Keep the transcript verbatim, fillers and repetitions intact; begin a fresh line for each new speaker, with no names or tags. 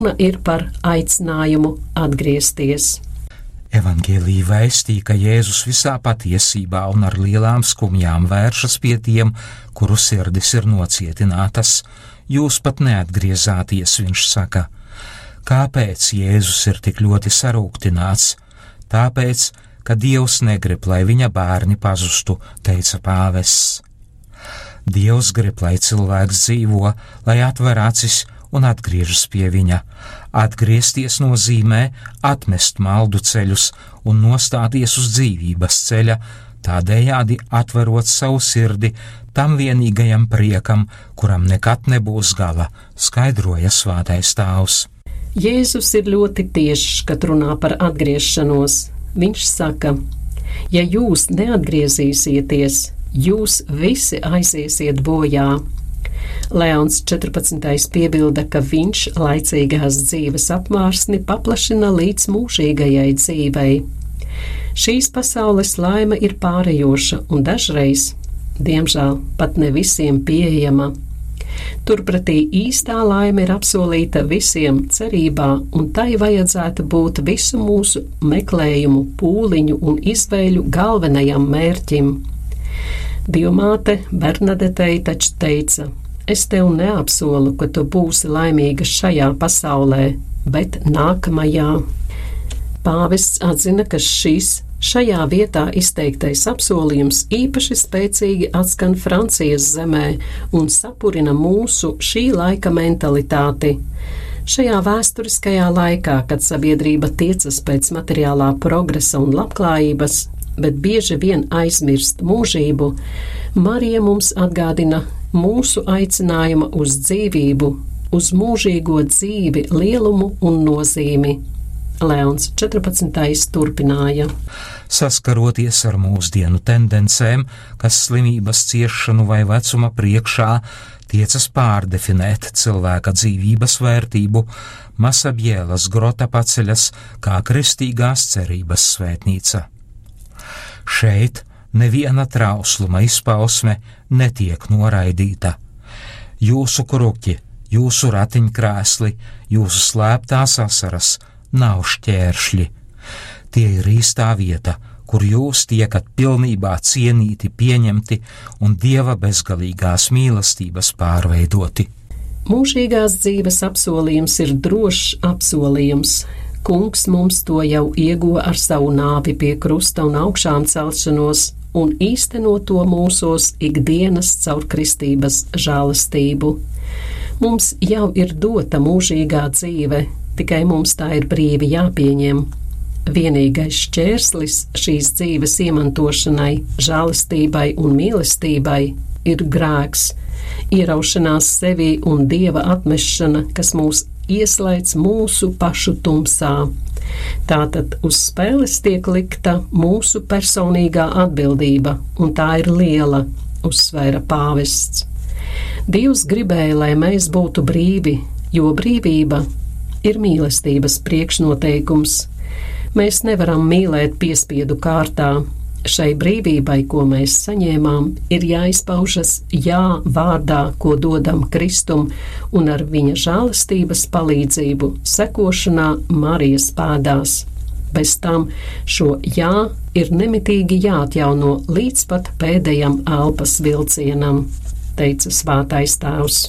Runa ir par aicinājumu atgriezties.
Evanģēlija vēstīja, ka Jēzus visā patiesībā un ar lielām skumjām vēršas pie tiem, kuru sirdis ir nocietinātas. Jūs pat neatgriezāties, viņš saka. Kāpēc Jēzus ir tik ļoti sarūktināts? Tāpēc, ka Dievs negrib, lai viņa bērni pazustu, teica pāvests. Dievs grib, lai cilvēks dzīvo, lai atver acis un atgriežas pie viņa. Atgriezties nozīmē atmest maldu ceļus un nostāties uz dzīvības ceļa, tādējādi atverot savu sirdi tam vienīgajam priekam, kuram nekad nebūs gala, skaidroja svētais tēvs.
Jēzus ir ļoti tiešs, kad runā par atgriešanos. Viņš saka, ja jūs neatgriezīsieties, jūs visi aiziesiet bojā. Leons četrpadsmitais piebilda, ka viņš laicīgās dzīves apmārsni paplašina līdz mūžīgajai dzīvei. Šīs pasaules laime ir pārējoša un dažreiz, diemžēl, pat ne visiem pieejama. Turpretī īstā laime ir apsolīta visiem cerībā, un tai vajadzētu būt visu mūsu meklējumu, pūliņu un izvēļu galvenajam mērķim. Dievmāte Bernadetei taču teica, es tev neapsolu, ka tu būsi laimīga šajā pasaulē, bet nākamajā. Pāvests atzina, ka šis šajā vietā izteiktais apsolījums īpaši spēcīgi atskan Francijas zemē un sapurina mūsu šī laika mentalitāti. Šajā vēsturiskajā laikā, kad sabiedrība tiecas pēc materiālā progresa un labklājības, bet bieži vien aizmirst mūžību, Marija mums atgādina mūsu aicinājuma uz dzīvību, uz mūžīgo dzīvi, lielumu un nozīmi. Leons četrpadsmitais turpināja.
Saskaroties ar mūsdienu tendencēm, kas slimības ciešanu vai vecuma priekšā tiecas pārdefinēt cilvēka dzīvības vērtību, Masabielas grota paceļas kā kristīgās cerības svētnīca. Šeit neviena trausluma izpausme netiek noraidīta. Jūsu kruķi, jūsu ratiņkrēsli, jūsu slēptās asaras nav šķēršļi. Tie ir īstā vieta, kur jūs tiekat pilnībā cienīti, pieņemti un Dieva bezgalīgās mīlestības pārveidoti.
Mūžīgās dzīves apsolījums ir drošs apsolījums. Kungs mums to jau ieguva ar savu nāvi pie krusta un augšām celšanos un īsteno to mūsos ikdienas caur kristības žēlastību. Mums jau ir dota mūžīgā dzīve, tikai mums tā ir brīvi jāpieņem. Vienīgais šķērslis šīs dzīves iemantošanai, žēlastībai un mīlestībai ir grēks, ieraušanās sevī un Dieva atmešana, kas mūs ieslēdz mūsu pašu tumsā. Tātad uz spēles tiek likta mūsu personīgā atbildība, un tā ir liela, uzsvēra pāvests. Dievs gribēja, lai mēs būtu brīvi, jo brīvība ir mīlestības priekšnoteikums. Mēs nevaram mīlēt piespiedu kārtā. Šai brīvībai, ko mēs saņēmām, ir jāizpaužas jā vārdā, ko dodam Kristum, un ar viņa žēlastības palīdzību sekošanā Marijas pēdās. Bez tam šo jā ir nemitīgi jāatjauno līdz pat pēdējam elpas vilcienam, teica svētais tēvs.